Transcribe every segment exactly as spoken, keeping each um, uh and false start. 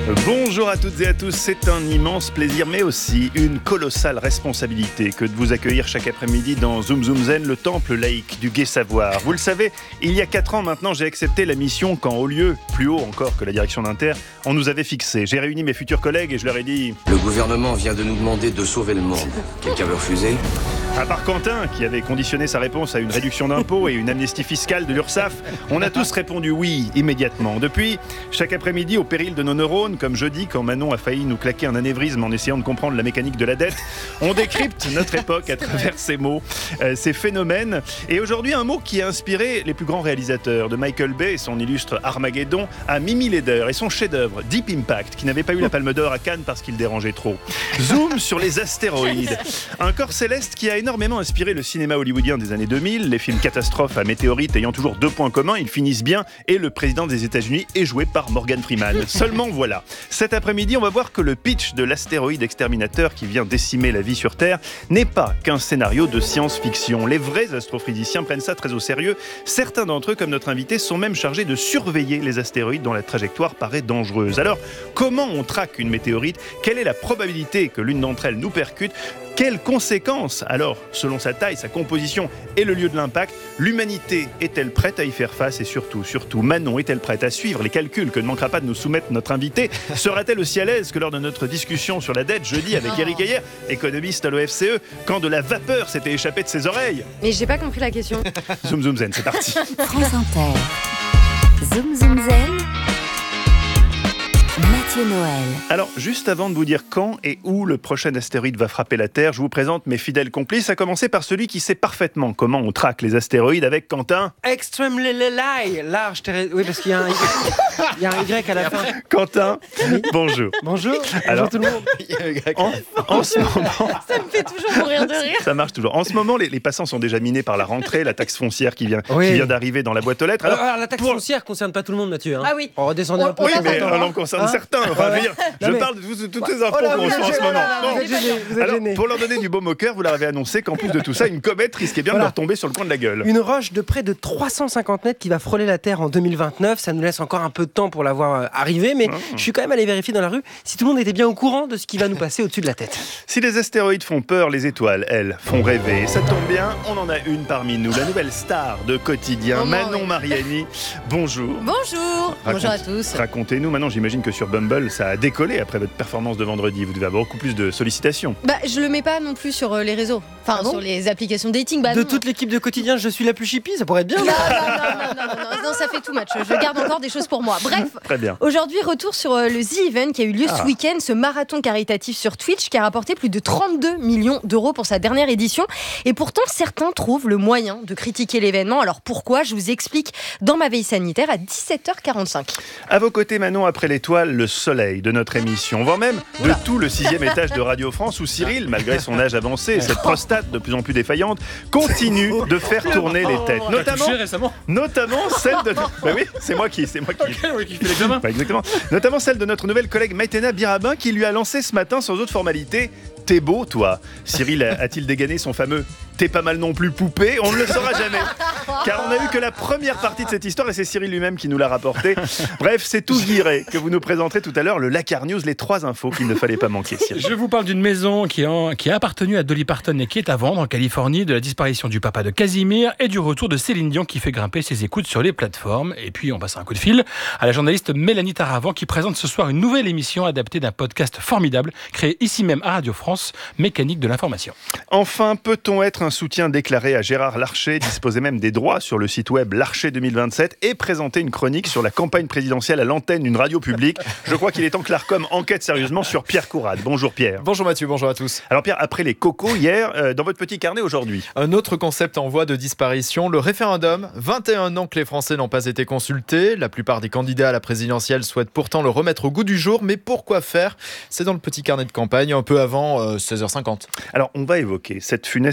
Bonjour à toutes et à tous, c'est un immense plaisir mais aussi une colossale responsabilité que de vous accueillir chaque après-midi dans Zoom Zoom Zen, le temple laïque du gai savoir. Vous le savez, il y a quatre ans maintenant, j'ai accepté la mission quand au lieu, plus haut encore que la direction d'Inter, on nous avait fixé. J'ai réuni mes futurs collègues et je leur ai dit... Le gouvernement vient de nous demander de sauver le monde. Quelqu'un veut refuser ? À part Quentin, qui avait conditionné sa réponse à une réduction d'impôts et une amnistie fiscale de l'URSSAF, on a tous répondu oui, immédiatement. Depuis, chaque après-midi, au péril de nos neurones, comme jeudi, quand Manon a failli nous claquer un anévrisme en essayant de comprendre la mécanique de la dette, on décrypte notre époque à travers ces mots, euh, ces phénomènes. Et aujourd'hui, un mot qui a inspiré les plus grands réalisateurs, de Michael Bay et son illustre Armageddon, à Mimi Leder et son chef-d'œuvre Deep Impact, qui n'avait pas eu la Palme d'Or à Cannes parce qu'il dérangeait trop. Zoom sur les astéroïdes. Un corps céleste qui a énormément inspiré le cinéma hollywoodien des années deux mille, les films catastrophes à météorites ayant toujours deux points communs, ils finissent bien et le président des États-Unis est joué par Morgan Freeman. Seulement voilà, cet après-midi, on va voir que le pitch de l'astéroïde exterminateur qui vient décimer la vie sur Terre n'est pas qu'un scénario de science-fiction. Les vrais astrophysiciens prennent ça très au sérieux. Certains d'entre eux, comme notre invité, sont même chargés de surveiller les astéroïdes dont la trajectoire paraît dangereuse. Alors, comment on traque une météorite ? Quelle est la probabilité que l'une d'entre elles nous percute ? Quelles conséquences, alors, selon sa taille, sa composition et le lieu de l'impact, l'humanité est-elle prête à y faire face ? Et surtout, surtout, Manon est-elle prête à suivre les calculs que ne manquera pas de nous soumettre notre invité ? Sera-t-elle aussi à l'aise que lors de notre discussion sur la dette jeudi avec Eric Heyer, économiste à l'O F C E, quand de la vapeur s'était échappée de ses oreilles ? Mais j'ai pas compris la question. Zoom Zoom Zen, c'est parti. France Inter. Zoom Zoom Zen. Mathieu Noël. Alors, juste avant de vous dire quand et où le prochain astéroïde va frapper la Terre, je vous présente mes fidèles complices, à commencer par celui qui sait parfaitement comment on traque les astéroïdes avec Quentin. Extremely light, large, terre... oui, parce qu'il y a un Y, il y a un Y à la fin. Quentin, oui. Bonjour. Bonjour. Alors, bonjour tout le monde. Il y a un Y en, en ce moment, ça me fait toujours mourir de rire. Ça marche toujours. En ce moment, les, les passants sont déjà minés par la rentrée, la taxe foncière qui vient, oui. qui vient d'arriver dans la boîte aux lettres. Alors, alors la taxe pour... foncière concerne pas tout le monde, Mathieu. Hein. Ah oui. On redescendait un peu. Oui, mais elle en concerne hein certains. Enfin, je, dire, je mais... parle de, de, de toutes ces infos oh là, qu'on reçoit en ce moment. Là, bon. Vous êtes gêné, vous êtes alors, gêné. Pour leur donner du baume au cœur, vous leur avez annoncé qu'en plus de tout ça, une comète risquait bien voilà. de leur tomber sur le coin de la gueule. Une roche de près de trois cent cinquante mètres qui va frôler la Terre en deux mille vingt-neuf. Ça nous laisse encore un peu de temps pour la voir arriver, mais ah. je suis quand même allé vérifier dans la rue si tout le monde était bien au courant de ce qui va nous passer au-dessus de la tête. Si les astéroïdes font peur, les étoiles, elles, font rêver. Et ça tombe bien, on en a une parmi nous, la nouvelle star de Quotidien, oh Manon oui. Mariani. Bonjour. Bonjour. Raconte, Bonjour à tous. Racontez-nous, Manon, j'imagine que sur Bumble, ça a décollé après votre performance de vendredi. Vous devez avoir beaucoup plus de sollicitations. Bah, je le mets pas non plus sur euh, les réseaux. Enfin, ah bon sur les applications dating. Bah, de non. toute l'équipe de Quotidien, je suis la plus chippie, ça pourrait être bien. Non, non, non, non, non, non, non, ça fait too much. Je garde encore des choses pour moi. Bref. Très bien. Aujourd'hui, retour sur euh, le The Event qui a eu lieu ah. ce week-end, ce marathon caritatif sur Twitch qui a rapporté plus de trente-deux millions d'euros pour sa dernière édition. Et pourtant, certains trouvent le moyen de critiquer l'événement. Alors pourquoi ? Je vous explique dans ma veille sanitaire à dix-sept heures quarante-cinq. À vos côtés, Manon, après l'étoile, le soleil de notre émission, voire même de tout le sixième étage de Radio France où Cyril, malgré son âge avancé et cette prostate de plus en plus défaillante, continue de faire tourner les têtes. Notamment, notamment celle de... Bah oui, c'est moi qui, c'est moi qui... Okay, oui, qui fait l'examen. Bah exactement. Notamment celle de notre nouvelle collègue Maïtena Birabin qui lui a lancé ce matin sans autre formalité. T'es beau, toi. Cyril a-t-il dégainé son fameux « T'es pas mal non plus, poupée ?» On ne le saura jamais. Car on n'a eu que la première partie de cette histoire et c'est Cyril lui-même qui nous l'a rapporté. Bref, c'est tout viré que vous nous présenterez tout à l'heure, le Lakar News, les trois infos qu'il ne fallait pas manquer. Cyril. Je vous parle d'une maison qui, en, qui a appartenu à Dolly Parton et qui est à vendre en Californie, de la disparition du papa de Casimir et du retour de Céline Dion qui fait grimper ses écoutes sur les plateformes. Et puis on passe un coup de fil à la journaliste Mélanie Taravant qui présente ce soir une nouvelle émission adaptée d'un podcast formidable créé ici même à Radio France, Mécanique de l'information. Enfin, peut-on être un soutien déclaré à Gérard Larcher, disposer même des droits sur le site web Larcher deux mille vingt-sept et présenter une chronique sur la campagne présidentielle à l'antenne d'une radio publique? Je crois qu'il est temps que l'Arcom enquête sérieusement sur Pierre Courade. Bonjour Pierre. Bonjour Mathieu, bonjour à tous. Alors Pierre, après les cocos hier, euh, dans votre petit carnet aujourd'hui. Un autre concept en voie de disparition, le référendum. vingt et un ans que les Français n'ont pas été consultés. La plupart des candidats à la présidentielle souhaitent pourtant le remettre au goût du jour. Mais pourquoi faire? C'est dans le petit carnet de campagne, un peu avant euh, seize heures cinquante. Alors on va évoquer cette funeste perspective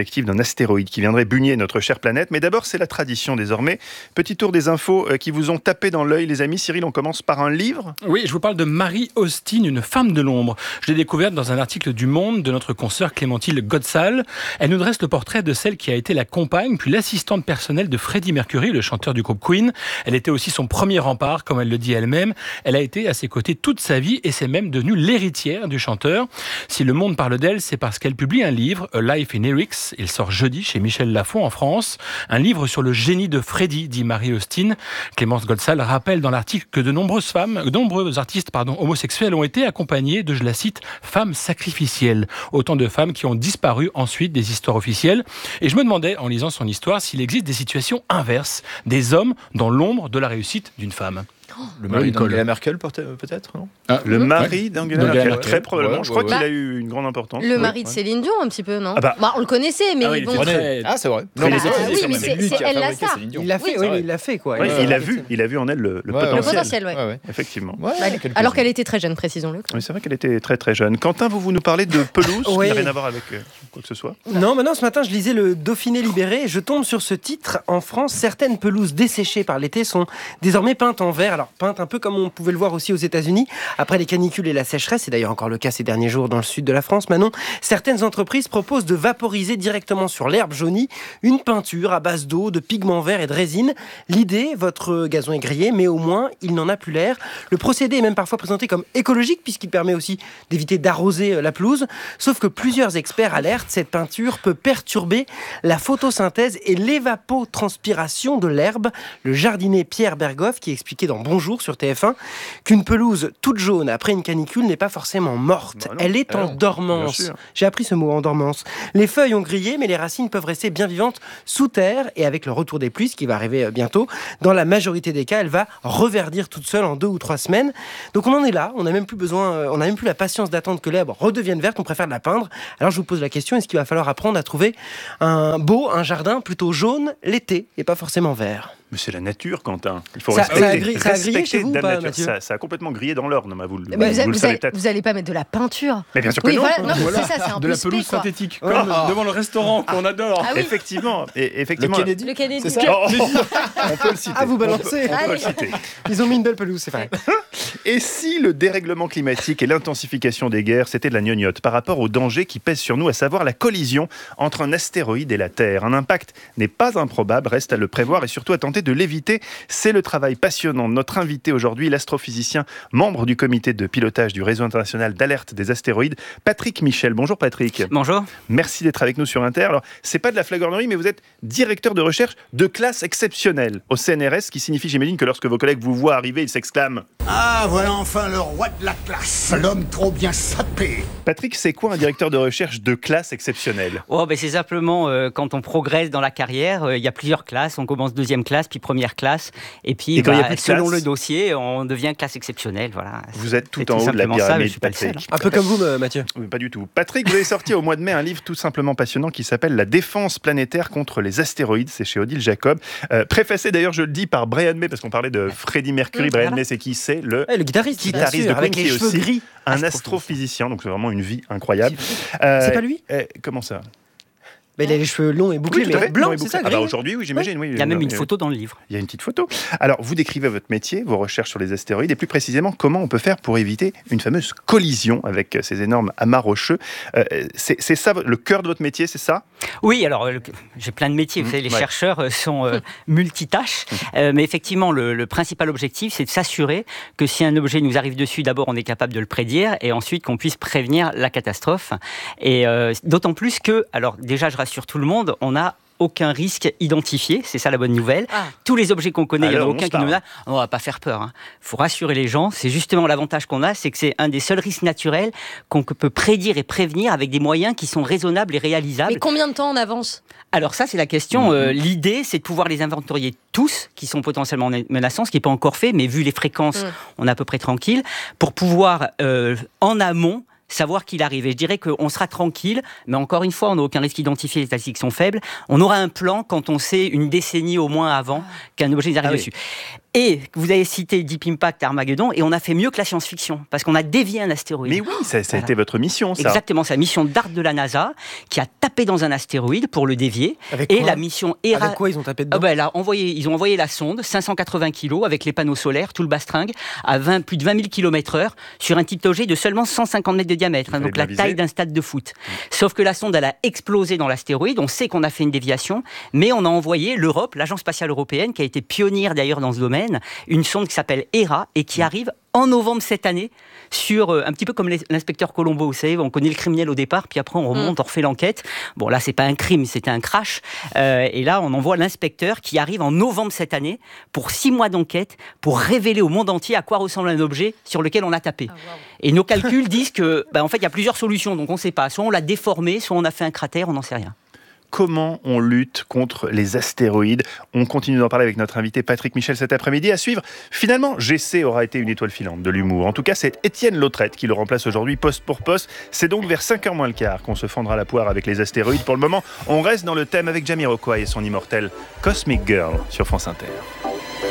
perspective d'un astéroïde qui viendrait bugner notre chère planète. Mais d'abord, c'est la tradition désormais. Petit tour des infos qui vous ont tapé dans l'œil, les amis. Cyril, on commence par un livre. Oui, je vous parle de Mary Austin, une femme de l'ombre. Je l'ai découverte dans un article du Monde de notre consoeur Clémentine Godsall. Elle nous dresse le portrait de celle qui a été la compagne puis l'assistante personnelle de Freddie Mercury, le chanteur du groupe Queen. Elle était aussi son premier rempart, comme elle le dit elle-même. Elle a été à ses côtés toute sa vie et c'est même devenue l'héritière du chanteur. Si le Monde parle d'elle, c'est parce qu'elle publie un livre, A Life in Lyrics. Il sort jeudi chez Michel Lafon en France. Un livre sur le génie de Freddie, dit Mary Austin. Clémence Godsall rappelle dans l'article que de nombreuses femmes, de nombreux artistes pardon, homosexuels ont été accompagnés de, je la cite, femmes sacrificielles. Autant de femmes qui ont disparu ensuite des histoires officielles. Et je me demandais, en lisant son histoire, s'il existe des situations inverses, des hommes dans l'ombre de la réussite d'une femme. Le mari d'Angela Merkel, peut-être, non ah, Le mari d'Angela Merkel, Merkel, très probablement. Ouais, je crois ouais, qu'il ouais. a eu une grande importance. Le ouais. mari de Céline Dion, un petit peu, non ah bah. bah, on le connaissait, mais ah oui, bon. Très... Ah, c'est vrai. Non, Ah, c'est, oui, c'est, mais c'est, c'est, lui c'est, qui a elle l'a fabriqué ça. Céline Dion. Il l'a fait, Oui, oui, il l'a fait quoi. ouais, il, il, a a vu, il a vu en elle le, le Ouais, potentiel. Le potentiel, ouais. Ouais, ouais. Effectivement. Ouais, Bah, quelques-uns. alors qu'elle était très jeune, précisons-le. Oui, c'est vrai qu'elle était très très jeune. Quentin, vous, vous nous parlez de pelouse, Oui. qui n'a rien à voir avec euh, quoi que ce soit. Non, maintenant ce matin je lisais le Dauphiné libéré et je tombe sur ce titre. En France, certaines pelouses desséchées par l'été sont désormais peintes en vert. Alors peintes un peu comme on pouvait le voir aussi aux États-Unis après les canicules et la sécheresse. C'est d'ailleurs encore le cas ces derniers jours dans le sud de la France. Manon, certaines entreprises proposent de vaporiser directement sur l'herbe jaunie une peinture à base d'eau, de pigments verts et de résine. L'idée, votre gazon est grillé, mais au moins il n'en a plus l'air. Le procédé est même parfois présenté comme écologique puisqu'il permet aussi d'éviter d'arroser la pelouse. Sauf que plusieurs experts alertent, cette peinture peut perturber la photosynthèse et l'évapotranspiration de l'herbe. Le jardinier Pierre Bergoff qui expliquait dans Bonjour sur T F un qu'une pelouse toute jaune après une canicule n'est pas forcément morte. Bah non, Elle est alors, en dormance. bien sûr. J'ai appris ce mot, en dormance. Les feuilles ont grillé, mais les racines peuvent rester bien vivantes sous terre. Et avec le retour des pluies, ce qui va arriver bientôt, dans la majorité des cas, elle va reverdir toute seule en deux ou trois semaines. Donc on en est là. On n'a même plus besoin, on n'a même plus la patience d'attendre que l'herbe redevienne verte. On préfère de la peindre. Alors je vous pose la question, est-ce qu'il va falloir apprendre à trouver un beau, un jardin plutôt jaune l'été et pas forcément vert? Mais c'est la nature, Quentin. Il faut Ça- respecter. ça a grillé- ça a grillé respecter chez vous ou Dame pas, Nature. Mathieu ça, ça a complètement grillé dans l'Orne, vous, le- Mais vous, vous, allez, le vous, savez allez, peut-être. vous allez pas mettre de la peinture. Mais bien sûr que Oui, non. voilà, non, mais Voilà, c'est ça, c'est un de peu la spé, pelouse quoi. synthétique, Ouais. comme Ah. devant le restaurant qu'on adore. Ah oui. Effectivement, et Le effectivement. Kennedy. Le Kennedy. C'est ça Oh, on peut le citer. Ah, vous On peut- balancez. On peut, le Allez. citer. Ils ont mis une belle pelouse, c'est vrai. Et si le dérèglement climatique et l'intensification des guerres, c'était de la gnognotte par rapport aux dangers qui pèsent sur nous, à savoir la collision entre un astéroïde et la Terre. Un impact n'est pas improbable, reste à le prévoir et surtout à tenter de l'éviter. C'est le travail passionnant de notre invité aujourd'hui, l'astrophysicien, membre du comité de pilotage du réseau international d'alerte des astéroïdes, Patrick Michel. Bonjour Patrick. Bonjour. Merci d'être avec nous sur Inter. Alors, c'est pas de la flagornerie, mais vous êtes directeur de recherche de classe exceptionnelle au C N R S, ce qui signifie, j'imagine, que lorsque vos collègues vous voient arriver, ils s'exclament. Ah, voilà enfin le roi de la classe, l'homme trop bien sapé. Patrick, c'est quoi un directeur de recherche de classe exceptionnelle? Oh, ben c'est simplement euh, quand on progresse dans la carrière, euh, il y a plusieurs classes. On commence deuxième classe, puis première classe. Et puis, Et quand il y a bah, plus de selon classe le dossier, on devient classe exceptionnelle. Voilà. Vous êtes tout C'est en haut de la simplement ça, mais je pyramide, suis pas le seul, Patrick. Un peu comme vous, euh, Mathieu. Oui, pas du tout. Patrick, vous avez sorti au mois de mai un livre tout simplement passionnant qui s'appelle La défense planétaire contre les astéroïdes. C'est chez Odile Jacob. Euh, préfacé d'ailleurs, je le dis, par Brian May, parce qu'on parlait de Freddie Mercury. Mmh, Brian voilà. May, c'est qui? C'est le Ouais, le guitariste, guitariste bien sûr, de avec Queen, les qui est cheveux aussi gris. un Astrophysicien. astrophysicien. Donc c'est vraiment une vie incroyable. Euh, C'est pas lui euh, Comment ça? Bah, il a les cheveux longs et bouclés, Oui, tout à mais fait. blancs, Non, et c'est bouclé. ça, Ah bah gris. aujourd'hui, oui, j'imagine. Oui, Il y a même une Euh, photo dans le livre. Il y a une petite photo. Alors, vous décrivez votre métier, vos recherches sur les astéroïdes, et plus précisément, comment on peut faire pour éviter une fameuse collision avec ces énormes amas rocheux. Euh, c'est, c'est ça, le cœur de votre métier, c'est ça? Oui, alors euh, j'ai plein de métiers. Vous Mmh, savez, les ouais. chercheurs euh, sont euh, multitâches. Euh, mais effectivement, le, le principal objectif, c'est de s'assurer que si un objet nous arrive dessus, d'abord, on est capable de le prédire et ensuite qu'on puisse prévenir la catastrophe. Et euh, d'autant plus que, alors déjà, je rassure tout le monde, on a aucun risque identifié, c'est ça la bonne nouvelle. Ah. Tous les objets qu'on connaît, il n'y en a Alors, on aucun se qui nous parle. a. On va pas faire peur. Il faut rassurer les gens. C'est justement l'avantage qu'on a, c'est que c'est un des seuls risques naturels qu'on peut prédire et prévenir avec des moyens qui sont raisonnables et réalisables. Mais combien de temps en avance? Alors ça, c'est la question. Euh, l'idée, c'est de pouvoir les inventorier tous, qui sont potentiellement menaçants, ce qui n'est pas encore fait, mais vu les fréquences, Mm. on est à peu près tranquille, pour pouvoir, euh, en amont, savoir qu'il arrive. Et je dirais qu'on sera tranquille, mais encore une fois, on n'a aucun risque identifié, les statistiques sont faibles. On aura un plan quand on sait une décennie au moins avant qu'un objet nous arrive Ah oui. dessus. Et vous avez cité Deep Impact, Armageddon, et on a fait mieux que la science-fiction, parce qu'on a dévié un astéroïde. Mais oui, ça, ça a Voilà. été votre mission, ça. Exactement, c'est la mission D A R T de la NASA qui a tapé dans un astéroïde pour le dévier. Avec et quoi la mission Hera. Avec quoi ils ont tapé dedans Ah ben, elle a envoyé, ils ont envoyé la sonde, cinq cent quatre-vingts kilos, avec les panneaux solaires, tout le bastringue, à vingt, plus de vingt mille kilomètres heure, sur un type objet de seulement cent cinquante mètres de diamètre, hein, fallait donc la bien taille viser. d'un stade de foot. Sauf que la sonde, elle a explosé dans l'astéroïde, on sait qu'on a fait une déviation, mais on a envoyé l'Europe, l'Agence spatiale européenne, qui a été pionnière d'ailleurs dans ce domaine, une sonde qui s'appelle Hera, et qui arrive en novembre cette année, sur euh, un petit peu comme les- l'inspecteur Colombo, vous savez, on connaît le criminel au départ, puis après on remonte, on refait l'enquête. Bon, là, c'est pas un crime, c'était un crash. Euh, et là, on envoie l'inspecteur qui arrive en novembre cette année pour six mois d'enquête, pour révéler au monde entier à quoi ressemble un objet sur lequel on a tapé. Et nos calculs disent que, bah, en fait, il y a plusieurs solutions, donc on ne sait pas. Soit on l'a déformé, soit on a fait un cratère, on n'en sait rien. Comment on lutte contre les astéroïdes? On continue d'en parler avec notre invité Patrick Michel cet après-midi. À suivre, finalement, G C aura été une étoile filante de l'humour. En tout cas, c'est Étienne Lautrette qui le remplace aujourd'hui poste pour poste. C'est donc vers cinq heures moins le quart qu'on se fendra la poire avec les astéroïdes. Pour le moment, on reste dans le thème avec Jamiroquai et son immortel Cosmic Girl sur France Inter.